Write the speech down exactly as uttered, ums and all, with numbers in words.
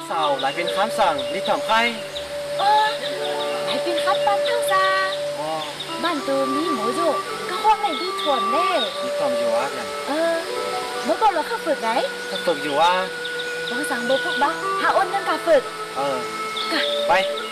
สาวหลายเป็นคำสั่งรีบทำใครเออหลายเป็นคำปั้นเท่าซาบ้านตัวมีหมูโยก็ห้องไหนดีถ่วนแน่รีบทำอยู่ว่ากันเออเมื่อก่อนเราเข้าฝึกไหนถ้าฝึกอยู่ว่าบางสั่งโบพวกบ้าหาอ้นนั่งกาฝึกเออไป